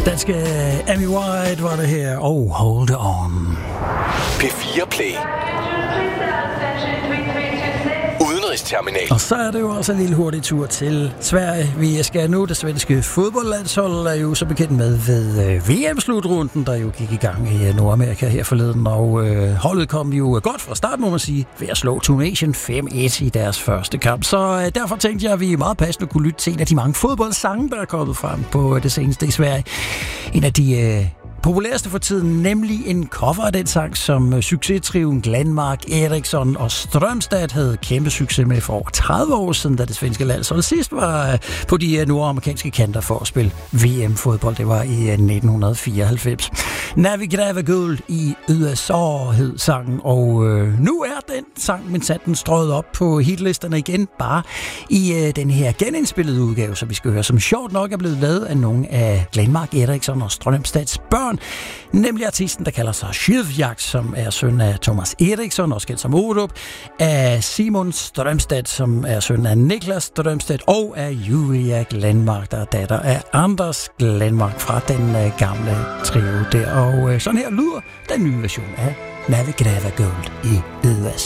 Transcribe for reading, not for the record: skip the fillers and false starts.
Danske Amy White var det her, og Hold On. P4 Play. Udenrigsterminal. Og så er det jo også en lille hurtig tur til Sverige. Vi skal nu, det svenske fodboldlandshold er jo så bekendt med ved VM-slutrunden, der jo gik i gang i Nordamerika her forleden. Og holdet kom jo godt fra start, må man sige, ved at slå Tunesien 5-1 i deres første kamp. Så derfor tænkte jeg, at vi meget passende kunne lytte til en af de mange fodboldsange, der er kommet frem på det seneste i Sverige. En af de populæreste for tiden, nemlig en cover af den sang, som succestriven Glenmark, Eriksson og Strömstad havde kæmpe succes med for over 30 år siden, da det svenske landshold sidst var på de nordamerikanske kanter for at spille VM-fodbold. Det var i 1994. När vi gräver guld i USA hed sangen, og nu er den sang, men sat den strøget op på hitlisterne igen, bare i den her genindspillede udgave, som vi skal høre, som sjovt nok er blevet lavet af nogle af Glenmark, Eriksson og Strömstads børn, nemlig artisten, der kalder sig Sjøvjagt, som er søn af Thomas Eriksson, også kendt som Orup, af Simon Strömstad, som er søn af Niklas Strömstad, og af Julia Glenmark, der er datter af Anders Glenmark fra den gamle trio der. Og sådan her lyder den nye version af När vi gräver guld i USA.